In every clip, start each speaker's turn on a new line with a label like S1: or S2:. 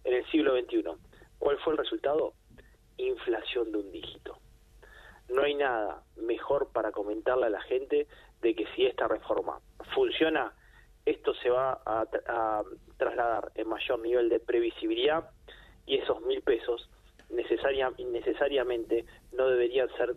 S1: en el siglo XXI. ¿Cuál fue el resultado? Inflación de un dígito. No hay nada mejor para comentarle a la gente de que si esta reforma funciona, esto se va a trasladar en mayor nivel de previsibilidad, y esos 1.000 pesos necesariamente no deberían ser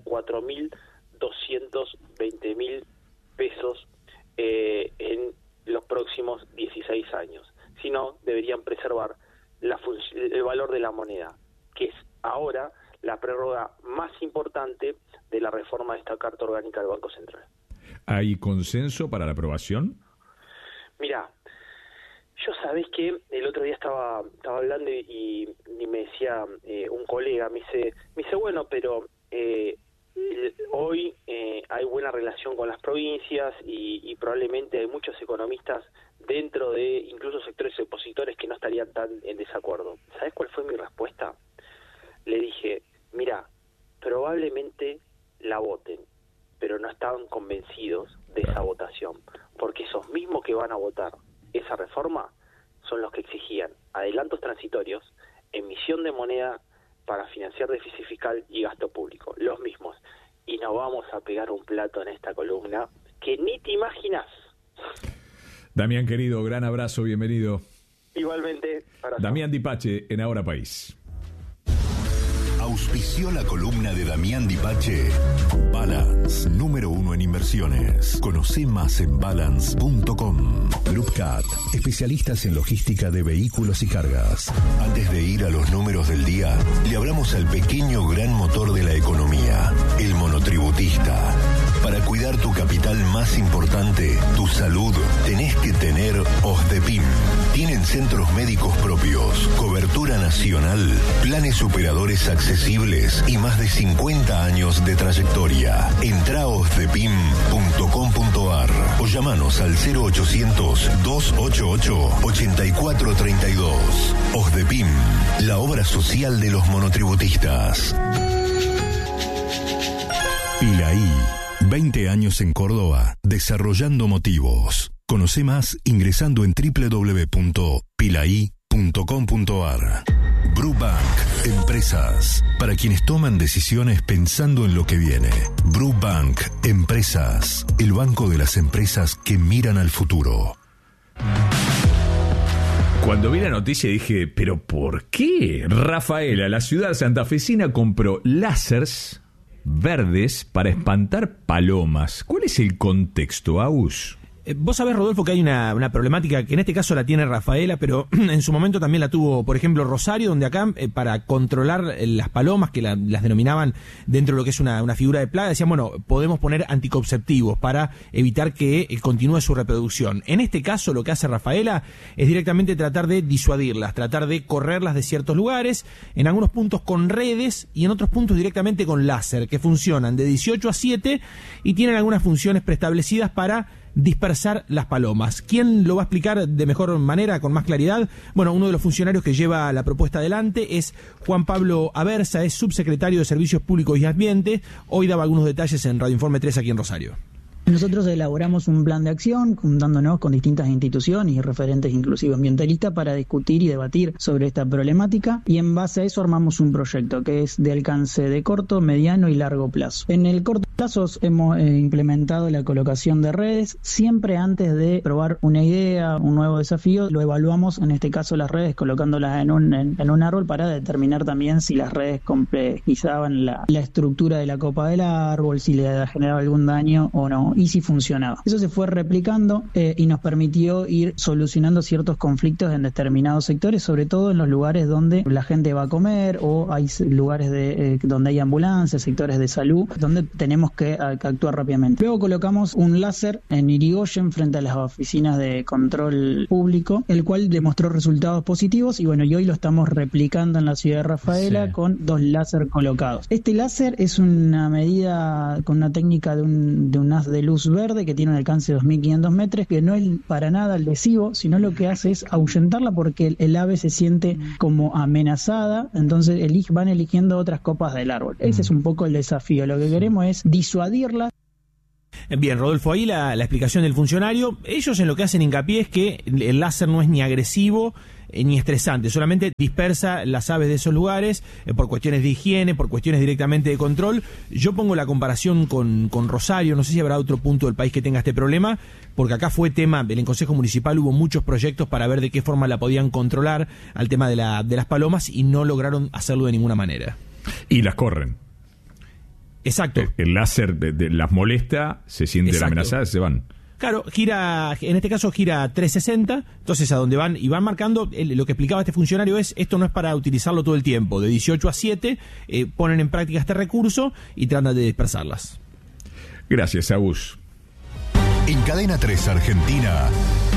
S1: 4.220.000 pesos en los próximos 16 años, sino deberían preservar el valor de la moneda, que es ahora la prórroga más importante de la reforma de esta Carta Orgánica del Banco Central.
S2: ¿Hay consenso para la aprobación?
S1: Mira, yo sabés que el otro día estaba hablando y me decía un colega, me dice bueno, pero hoy hay buena relación con las provincias y probablemente hay muchos economistas dentro de incluso sectores opositores que no estarían tan en desacuerdo. ¿Sabés cuál fue mi respuesta? Le dije, mira, probablemente la voten, pero no estaban convencidos de esa votación, porque esos mismos que van a votar esa reforma son los que exigían adelantos transitorios, emisión de moneda para financiar déficit fiscal y gasto público, los mismos. Y nos vamos a pegar un plato en esta columna que ni te imaginas.
S2: Damián, querido, gran abrazo, bienvenido.
S1: Igualmente.
S2: Damián Dipache, en Ahora País.
S3: Auspició la columna de Damián Dipache. Balance, número 1 en inversiones. Conoce más en balance.com. Group Cat, especialistas en logística de vehículos y cargas. Antes de ir a los números del día, le hablamos al pequeño gran motor de la economía, el monotributista. Para cuidar tu capital más importante, tu salud, tenés que tener OSDEPIM. Tienen centros médicos propios, cobertura nacional, planes superadores accesibles y más de 50 años de trayectoria. Entrá a osdepim.com.ar o llamanos al 0800-288-8432. OSDEPIM, la obra social de los monotributistas. Pilaí, 20 años en Córdoba, desarrollando motivos. Conoce más ingresando en www.pilaí.com.ar. Brubank, empresas, para quienes toman decisiones pensando en lo que viene. Brubank, empresas, el banco de las empresas que miran al futuro.
S2: Cuando vi la noticia dije, ¿pero por qué? Rafaela, la ciudad santafesina, compró láseres verdes para espantar palomas. ¿Cuál es el contexto, Agus?
S4: Vos sabés, Rodolfo, que hay una problemática que en este caso la tiene Rafaela, pero en su momento también la tuvo, por ejemplo, Rosario, donde acá, para controlar las palomas, que las denominaban dentro de lo que es una figura de plaga, decían, bueno, podemos poner anticonceptivos para evitar que continúe su reproducción. En este caso, lo que hace Rafaela es directamente tratar de disuadirlas, tratar de correrlas de ciertos lugares, en algunos puntos con redes y en otros puntos directamente con láser, que funcionan de 18 a 7 y tienen algunas funciones preestablecidas para dispersar las palomas. ¿Quién lo va a explicar de mejor manera, con más claridad? Bueno, uno de los funcionarios que lleva la propuesta adelante es Juan Pablo Aversa, es subsecretario de Servicios Públicos y Ambiente. Hoy daba algunos detalles en Radio Informe 3 aquí en Rosario.
S5: Nosotros elaboramos un plan de acción juntándonos con distintas instituciones y referentes inclusive ambientalistas para discutir y debatir sobre esta problemática, y en base a eso armamos un proyecto que es de alcance de corto, mediano y largo plazo. En el corto plazo hemos implementado la colocación de redes. Siempre antes de probar una idea, un nuevo desafío, lo evaluamos, en este caso las redes, colocándolas en un árbol para determinar también si las redes complejizaban la estructura de la copa del árbol, si le generaba algún daño o no, y si funcionaba. Eso se fue replicando y nos permitió ir solucionando ciertos conflictos en determinados sectores, sobre todo en los lugares donde la gente va a comer o hay lugares donde hay ambulancias, sectores de salud, donde tenemos que actuar rápidamente. Luego colocamos un láser en Irigoyen frente a las oficinas de control público, el cual demostró resultados positivos y hoy lo estamos replicando en la ciudad de Rafaela con 2 láser colocados. Este láser es una medida con una técnica de un haz de luz verde que tiene un alcance de 2.500 metros, que no es para nada lesivo, sino lo que hace es ahuyentarla porque el ave se siente como amenazada, entonces van eligiendo otras copas del árbol. Ese es un poco el desafío. Lo que queremos es disuadirla.
S4: Bien, Rodolfo, ahí la explicación del funcionario. Ellos en lo que hacen hincapié es que el láser no es ni agresivo ni estresante, solamente dispersa las aves de esos lugares por cuestiones de higiene, por cuestiones directamente de control. Yo pongo la comparación con Rosario, no sé si habrá otro punto del país que tenga este problema, porque acá fue tema, en el Consejo Municipal hubo muchos proyectos para ver de qué forma la podían controlar al tema de las palomas y no lograron hacerlo de ninguna manera.
S2: Y las corren.
S4: Exacto.
S2: El láser las molesta, se sienten amenazadas, se van.
S4: Claro, en este caso gira 360, entonces a donde van, y van marcando, lo que explicaba este funcionario esto no es para utilizarlo todo el tiempo, de 18 a 7, ponen en práctica este recurso y tratan de dispersarlas.
S2: Gracias, Agus.
S3: En Cadena 3 Argentina,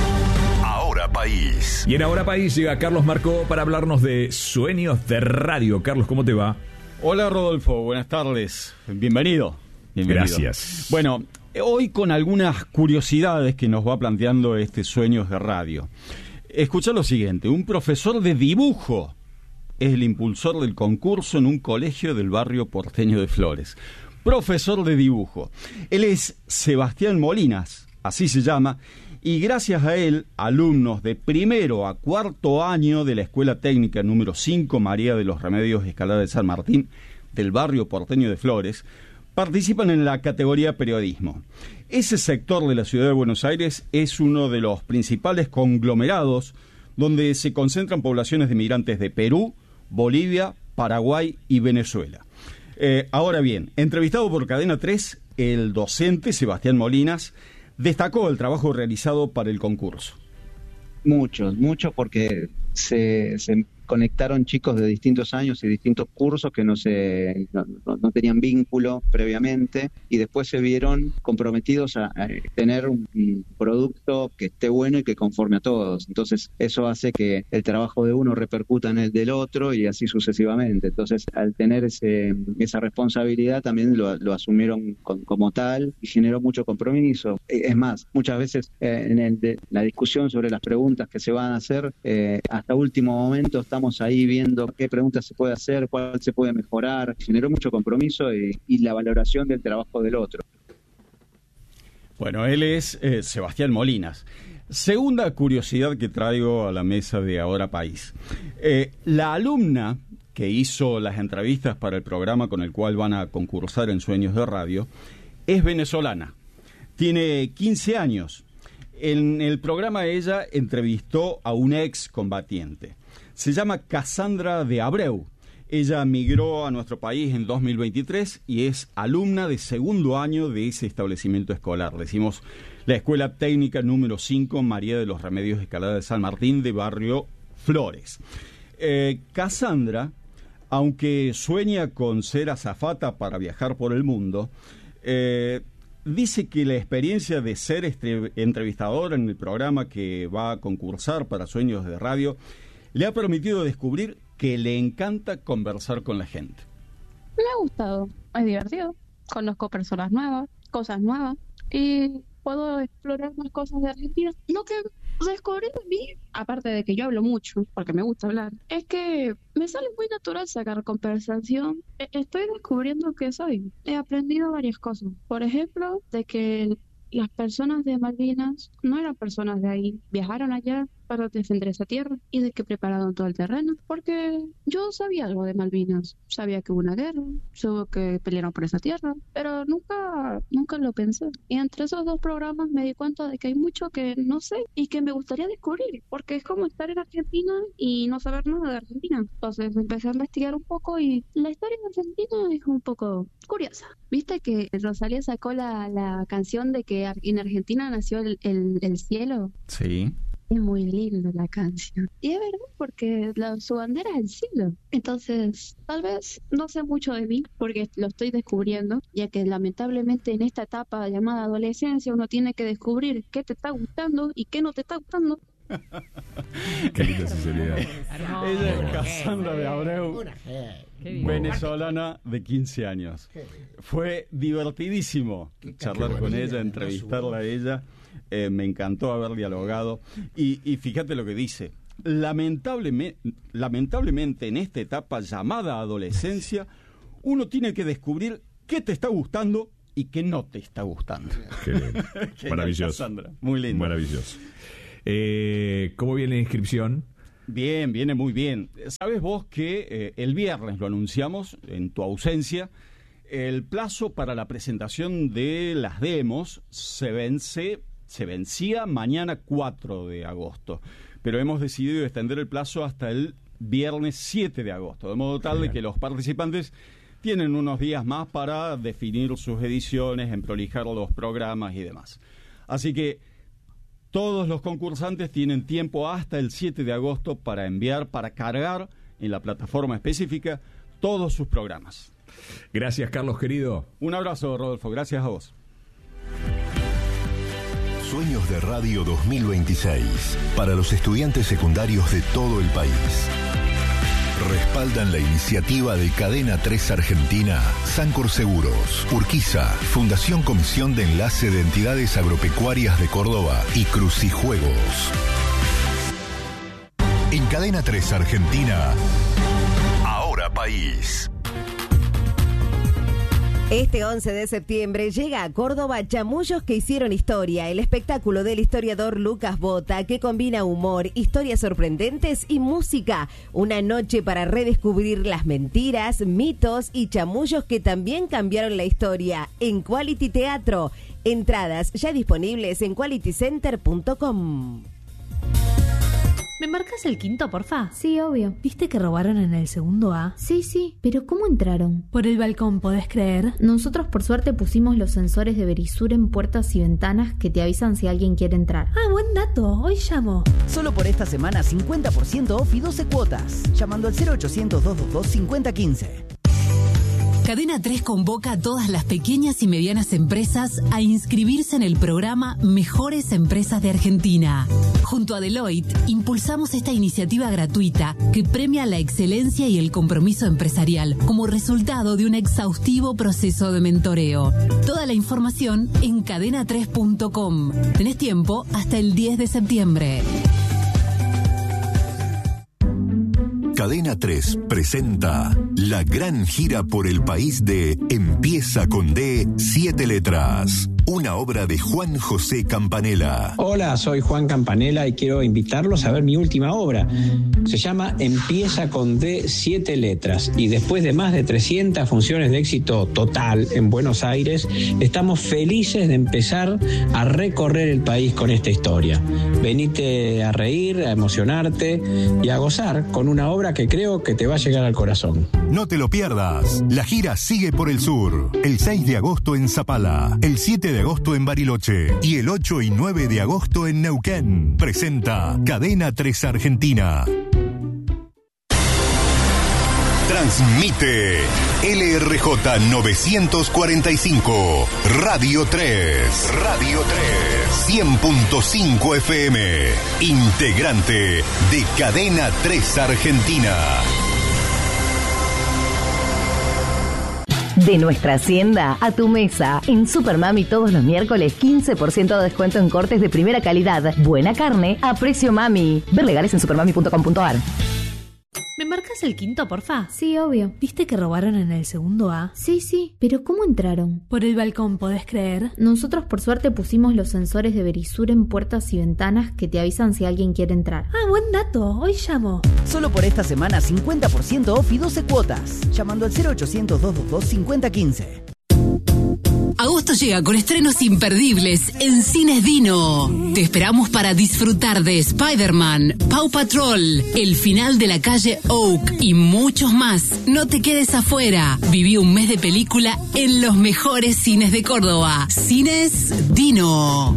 S3: Ahora País.
S2: Y en Ahora País llega Carlos Marcó para hablarnos de Sueños de Radio. Carlos, ¿cómo te va?
S6: Hola, Rodolfo, buenas tardes, bienvenido.
S2: Gracias.
S6: Bueno, hoy con algunas curiosidades que nos va planteando Sueños de Radio. Escucha lo siguiente: un profesor de dibujo es el impulsor del concurso en un colegio del barrio porteño de Flores. Profesor de dibujo. Él es Sebastián Molinas, así se llama, y gracias a él, alumnos de primero a cuarto año de la Escuela Técnica número 5 María de los Remedios Escalada de San Martín, del barrio porteño de Flores, participan en la categoría periodismo. Ese sector de la ciudad de Buenos Aires es uno de los principales conglomerados donde se concentran poblaciones de migrantes de Perú, Bolivia, Paraguay y Venezuela. Ahora bien, entrevistado por Cadena 3, el docente Sebastián Molinas destacó el trabajo realizado para el concurso.
S7: Muchos, porque se conectaron chicos de distintos años y distintos cursos que no tenían vínculo previamente y después se vieron comprometidos a tener un producto que esté bueno y que conforme a todos. Entonces eso hace que el trabajo de uno repercuta en el del otro y así sucesivamente. Entonces al tener esa responsabilidad también lo asumieron como tal y generó mucho compromiso. Es más, muchas veces en la discusión sobre las preguntas que se van a hacer, hasta último momento estamos ahí viendo qué preguntas se puede hacer, cuál se puede mejorar. Generó mucho compromiso y la valoración del trabajo del otro.
S6: Bueno, él es Sebastián Molinas. Segunda curiosidad que traigo a la mesa de Ahora País. La alumna que hizo las entrevistas para el programa con el cual van a concursar en Sueños de Radio es venezolana. Tiene 15 años. En el programa ella entrevistó a un ex combatiente. Se llama Cassandra de Abreu. Ella migró a nuestro país en 2023 y es alumna de segundo año de ese establecimiento escolar. Decimos la Escuela Técnica número 5 María de los Remedios Escalada de San Martín de barrio Flores. Cassandra, aunque sueña con ser azafata para viajar por el mundo, dice que la experiencia de ser entrevistadora en el programa que va a concursar para Sueños de Radio le ha permitido descubrir que le encanta conversar con la gente.
S8: Me ha gustado, es divertido, conozco personas nuevas, cosas nuevas y puedo explorar más cosas de Argentina. Lo que descubrí de mí, aparte de que yo hablo mucho, porque me gusta hablar, es que me sale muy natural sacar conversación. Estoy descubriendo que soy. He aprendido varias cosas. Por ejemplo, de que las personas de Malvinas no eran personas de ahí, viajaron allá para defender esa tierra y de que prepararon todo el terreno, porque yo sabía algo de Malvinas, sabía que hubo una guerra, sabía que pelearon por esa tierra, pero nunca lo pensé. Y entre esos dos programas me di cuenta de que hay mucho que no sé y que me gustaría descubrir, porque es como estar en Argentina y no saber nada de Argentina. Entonces empecé a investigar un poco y la historia de Argentina es un poco curiosa. ¿Viste que Rosalía sacó la canción de que en Argentina nació el cielo?
S6: Sí.
S8: Es muy linda la canción. Y es verdad, porque su bandera es el cielo. Entonces, tal vez no sé mucho de mí, porque lo estoy descubriendo, ya que lamentablemente en esta etapa llamada adolescencia uno tiene que descubrir qué te está gustando y qué no te está gustando.
S2: Qué linda sinceridad.
S6: Ella es Cassandra de Abreu, venezolana de 15 años. Fue divertidísimo charlar con ella, entrevistarla a ella. Me encantó haber dialogado. Y fíjate lo que dice. Lamentablemente en esta etapa llamada adolescencia, uno tiene que descubrir qué te está gustando y qué no te está gustando.
S2: Qué lindo. Maravilloso.
S6: Sandra. Muy lindo.
S2: Maravilloso. ¿Cómo viene la inscripción?
S6: Bien, viene muy bien. ¿Sabes vos que el viernes lo anunciamos en tu ausencia? El plazo para la presentación de las demos se vencía mañana 4 de agosto, pero hemos decidido extender el plazo hasta el viernes 7 de agosto, de modo tal de que los participantes tienen unos días más para definir sus ediciones, emprolijar los programas y demás. Así que todos los concursantes tienen tiempo hasta el 7 de agosto para enviar, para cargar en la plataforma específica todos sus programas.
S2: Gracias, Carlos, querido.
S6: Un abrazo, Rodolfo. Gracias a vos.
S3: Sueños de Radio 2026 para los estudiantes secundarios de todo el país. Respaldan la iniciativa de Cadena 3 Argentina, Sancor Seguros, Urquiza, Fundación Comisión de Enlace de Entidades Agropecuarias de Córdoba y Crucijuegos. En Cadena 3 Argentina, Ahora País.
S9: Este 11 de septiembre llega a Córdoba Chamullos que hicieron historia, el espectáculo del historiador Lucas Bota que combina humor, historias sorprendentes y música. Una noche para redescubrir las mentiras, mitos y chamullos que también cambiaron la historia en Quality Teatro. Entradas ya disponibles en qualitycenter.com.
S10: ¿Me marcas el quinto, porfa?
S11: Sí, obvio.
S10: ¿Viste que robaron en el segundo A?
S11: Sí, pero ¿cómo entraron?
S10: Por el balcón, ¿podés creer?
S11: Nosotros por suerte pusimos los sensores de Verisur en puertas y ventanas que te avisan si alguien quiere entrar.
S10: Ah, buen dato. Hoy llamo.
S12: Solo por esta semana 50% off y 12 cuotas. Llamando al 0800-222-5015.
S13: Cadena 3 convoca a todas las pequeñas y medianas empresas a inscribirse en el programa Mejores Empresas de Argentina. Junto a Deloitte, impulsamos esta iniciativa gratuita que premia la excelencia y el compromiso empresarial como resultado de un exhaustivo proceso de mentoreo. Toda la información en cadena3.com. Tenés tiempo hasta el 10 de septiembre.
S3: Cadena 3 presenta la gran gira por el país de Empieza con D, 7 letras. Una obra de Juan José Campanella.
S14: Hola, soy Juan Campanella y quiero invitarlos a ver mi última obra. Se llama Empieza con D, 7 letras. Y después de más de 300 funciones de éxito total en Buenos Aires, estamos felices de empezar a recorrer el país con esta historia. Venite a reír, a emocionarte y a gozar con una obra que creo que te va a llegar al corazón.
S3: No te lo pierdas. La gira sigue por el sur. El 6 de agosto en Zapala, el 7 de agosto en Bariloche y el 8 y 9 de agosto en Neuquén. Presenta Cadena 3 Argentina. Transmite LRJ 945, Radio 3. Radio 3. 100.5 FM. Integrante de Cadena 3 Argentina.
S9: De nuestra hacienda a tu mesa. En Supermami todos los miércoles 15% de descuento en cortes de primera calidad. Buena carne a precio mami. Ver legales en supermami.com.ar.
S10: ¿Me marcas el quinto, porfa?
S11: Sí, obvio.
S10: ¿Viste que robaron en el segundo A?
S11: Sí, pero ¿cómo entraron?
S10: Por el balcón, ¿podés creer?
S11: Nosotros por suerte pusimos los sensores de Verisur en puertas y ventanas que te avisan si alguien quiere entrar.
S10: Ah, buen dato. Hoy llamo.
S12: Solo por esta semana 50% off y 12 cuotas. Llamando al 0800-222-5015.
S13: Agosto llega con estrenos imperdibles en Cines Dino. Te esperamos para disfrutar de Spider-Man, Paw Patrol, El final de la calle Oak y muchos más. No te quedes afuera. Viví un mes de película en los mejores cines de Córdoba. Cines Dino.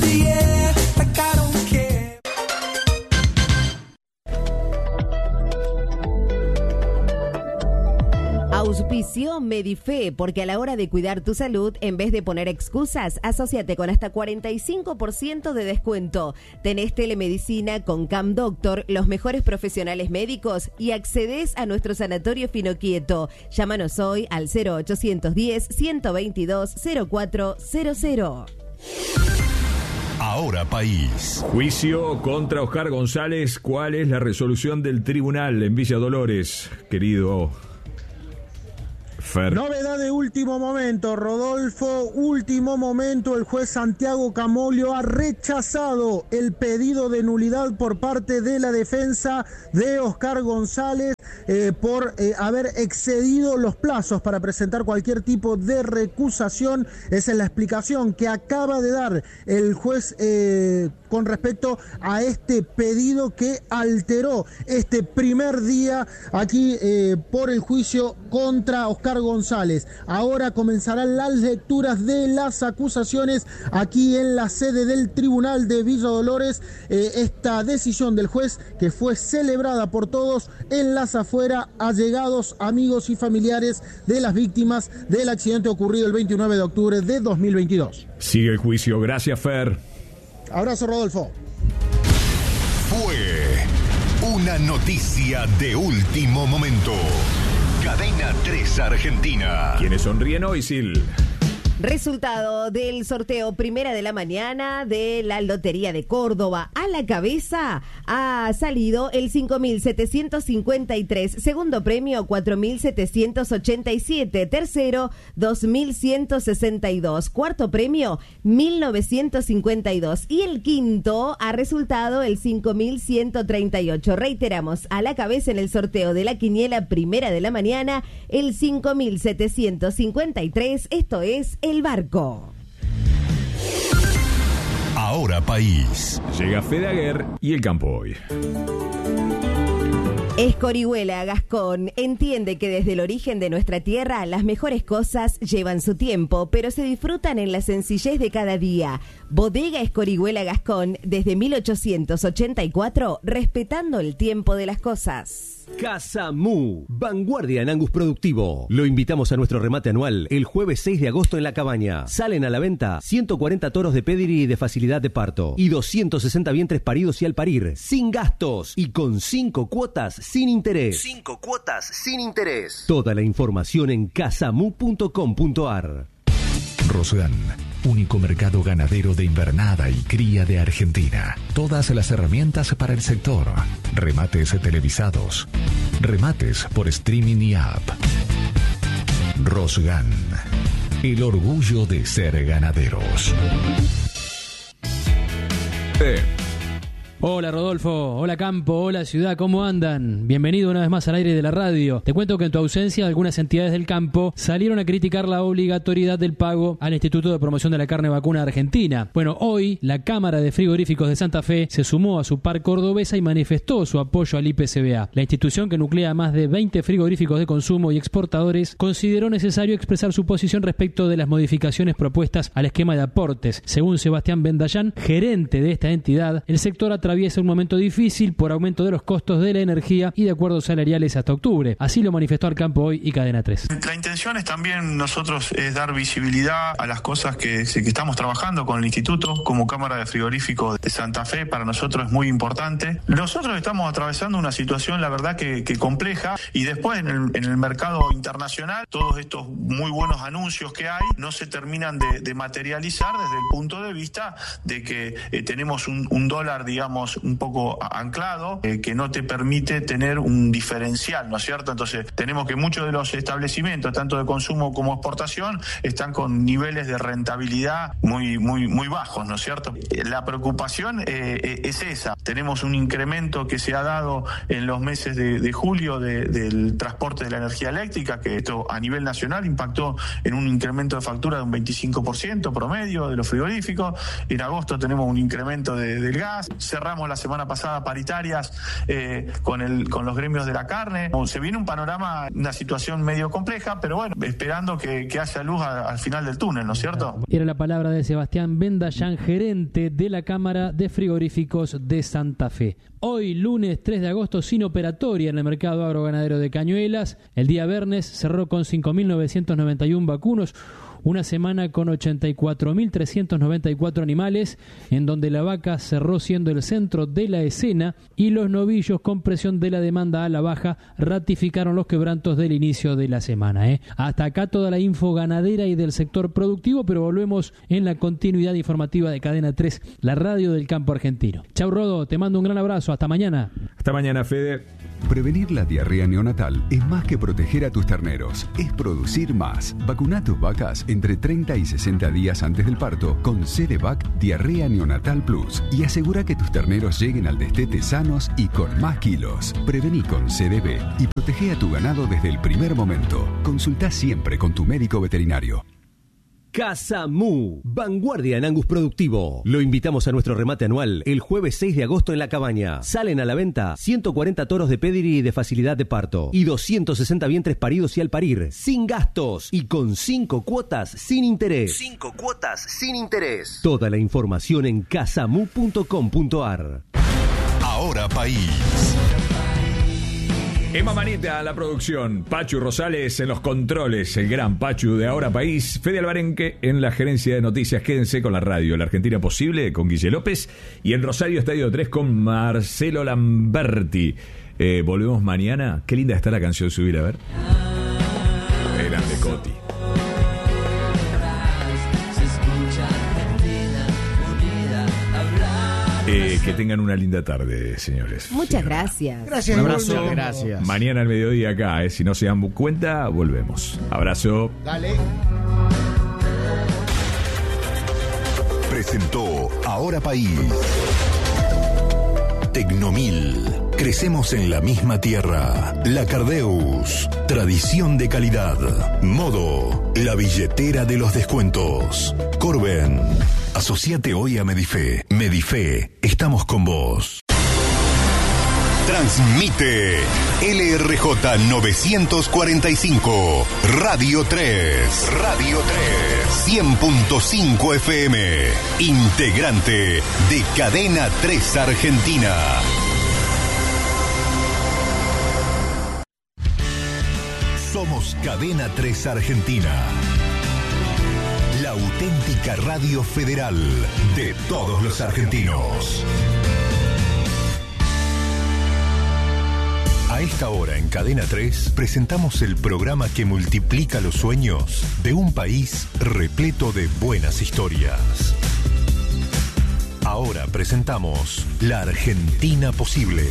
S9: Auspicio Medife, porque a la hora de cuidar tu salud, en vez de poner excusas, asóciate con hasta 45% de descuento. Tenés telemedicina con Cam Doctor, los mejores profesionales médicos y accedes a nuestro sanatorio Finoquieto. Llámanos hoy al 0810-122-0400.
S3: Ahora País.
S2: Juicio contra Oscar González. ¿Cuál es la resolución del tribunal en Villa Dolores, querido Fer.
S15: Novedad de último momento, Rodolfo, último momento, el juez Santiago Camolio ha rechazado el pedido de nulidad por parte de la defensa de Oscar González por haber excedido los plazos para presentar cualquier tipo de recusación. Esa es la explicación que acaba de dar el juez con respecto a este pedido que alteró este primer día aquí por el juicio contra Oscar González. Ahora comenzarán las lecturas de las acusaciones aquí en la sede del Tribunal de Villa Dolores. Esta decisión del juez, que fue celebrada por todos en las afueras, allegados, amigos y familiares de las víctimas del accidente ocurrido el 29 de octubre de 2022.
S2: Sigue el juicio. Gracias, Fer.
S15: Abrazo, Rodolfo.
S3: Fue una noticia de último momento. Cadena 3 Argentina.
S2: ¿Quiénes sonríen hoy, Sil?
S9: Resultado del sorteo primera de la mañana de la Lotería de Córdoba. A la cabeza ha salido el 5.753, segundo premio 4.787, tercero 2.162, cuarto premio 1.952 y el quinto ha resultado el 5.138. Reiteramos, a la cabeza en el sorteo de la quiniela primera de la mañana el 5.753, esto es El Barco.
S3: Ahora País.
S2: Llega Fedaguer y el campo hoy.
S9: Escorihuela Gascón entiende que desde el origen de nuestra tierra las mejores cosas llevan su tiempo, pero se disfrutan en la sencillez de cada día. Bodega Escorihuela Gascón desde 1884, respetando el tiempo de las cosas.
S16: Casa Mu, vanguardia en Angus productivo. Lo invitamos a nuestro remate anual el jueves 6 de agosto en La Cabaña. Salen a la venta 140 toros de pedigree de facilidad de parto y 260 vientres paridos y al parir, sin gastos y con 5 cuotas sin interés.
S17: 5 cuotas sin interés.
S16: Toda la información en casamu.com.ar.
S3: Rosgan, único mercado ganadero de invernada y cría de Argentina. Todas las herramientas para el sector. Remates televisados. Remates por streaming y app. Rosgan, el orgullo de ser ganaderos.
S18: Hola Rodolfo, hola Campo, hola Ciudad, ¿cómo andan? Bienvenido una vez más al aire de la radio. Te cuento que en tu ausencia algunas entidades del campo salieron a criticar la obligatoriedad del pago al Instituto de Promoción de la Carne Vacuna de Argentina. Bueno, hoy la Cámara de Frigoríficos de Santa Fe se sumó a su par cordobesa y manifestó su apoyo al IPCBA. La institución, que nuclea más de 20 frigoríficos de consumo y exportadores, consideró necesario expresar su posición respecto de las modificaciones propuestas al esquema de aportes. Según Sebastián Bendayán, gerente de esta entidad, el sector atraviesa un momento difícil por aumento de los costos de la energía y de acuerdos salariales hasta octubre. Así lo manifestó al campo hoy y Cadena 3.
S19: La intención es también nosotros dar visibilidad a las cosas que estamos trabajando con el Instituto como Cámara de Frigoríficos de Santa Fe. Para nosotros es muy importante. Nosotros estamos atravesando una situación, la verdad, que compleja, y después en el mercado internacional todos estos muy buenos anuncios que hay no se terminan de materializar desde el punto de vista de que tenemos un dólar, digamos, un poco anclado, que no te permite tener un diferencial, ¿no es cierto? Entonces tenemos que muchos de los establecimientos, tanto de consumo como exportación, están con niveles de rentabilidad muy bajos, ¿no es cierto? La preocupación es esa. Tenemos un incremento que se ha dado en los meses de julio del transporte de la energía eléctrica, que esto a nivel nacional impactó en un incremento de factura de un 25% promedio de los frigoríficos. En agosto tenemos un incremento del gas. Cerramos la semana pasada paritarias con los gremios de la carne. Se viene un panorama, una situación medio compleja, pero bueno, esperando que haya luz al final del túnel, ¿no es cierto?
S18: Era la palabra de Sebastián Bendayán, gerente de la Cámara de Frigoríficos de Santa Fe. Hoy, lunes 3 de agosto, sin operatoria en el mercado agroganadero de Cañuelas. El día viernes cerró con 5.991 vacunos. una semana con 84.394 animales, en donde la vaca cerró siendo el centro de la escena y los novillos, con presión de la demanda a la baja, ratificaron los quebrantos del inicio de la semana. Hasta acá toda la info ganadera y del sector productivo, pero volvemos en la continuidad informativa de Cadena 3, la radio del campo argentino. Chau, Rodo, te mando un gran abrazo, hasta mañana.
S2: Hasta mañana, Fede.
S20: Prevenir la diarrea neonatal es más que proteger a tus terneros, es producir más. Vacuna a tus vacas entre 30 y 60 días antes del parto con CDVac Diarrea Neonatal Plus y asegura que tus terneros lleguen al destete sanos y con más kilos. Prevení con CDB y protege a tu ganado desde el primer momento. Consulta siempre con tu médico veterinario.
S16: Casa Mu, vanguardia en Angus productivo. Lo invitamos a nuestro remate anual el jueves 6 de agosto en La Cabaña. Salen a la venta 140 toros de pedigree y de facilidad de parto y 260 vientres paridos y al parir, sin gastos y con 5 cuotas sin interés.
S17: 5 cuotas sin interés.
S16: Toda la información en casamu.com.ar.
S3: Ahora País.
S2: Emma Manita, la producción, Pachu Rosales en los controles, el gran Pachu de Ahora País, Fede Alvarenque en la gerencia de noticias. Quédense con la radio, La Argentina Posible con Guille López y en Rosario Estadio 3 con Marcelo Lamberti. Volvemos mañana. Qué linda está la canción, subir a ver. Qué grande Coti. Que tengan una linda tarde, señores.
S9: Muchas gracias.
S4: Gracias.
S2: Un abrazo.
S4: Gracias.
S2: Mañana al mediodía acá, si no se dan cuenta, volvemos. Abrazo.
S4: Dale.
S3: Presentó Ahora País. Tecnomil. Crecemos en la misma tierra. La Cardeus. Tradición de calidad. Modo. La billetera de los descuentos. Corben. Asociate hoy a Medife. Medife. Estamos con vos. Transmite LRJ 945. Radio 3. Radio 3. 100.5 FM. Integrante de Cadena 3 Argentina. Somos Cadena 3 Argentina. La auténtica radio federal de todos los argentinos. A esta hora en Cadena 3 presentamos el programa que multiplica los sueños de un país repleto de buenas historias. Ahora presentamos La Argentina Posible.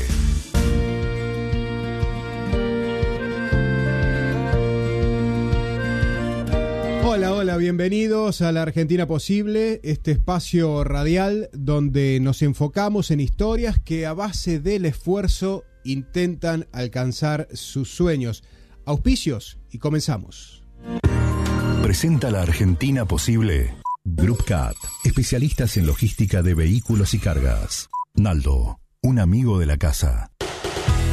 S21: Hola, hola, bienvenidos a La Argentina Posible, este espacio radial donde nos enfocamos en historias que a base del esfuerzo intentan alcanzar sus sueños. Auspicios y comenzamos.
S3: Presenta La Argentina Posible. Group Cat, especialistas en logística de vehículos y cargas. Naldo, un amigo de la casa.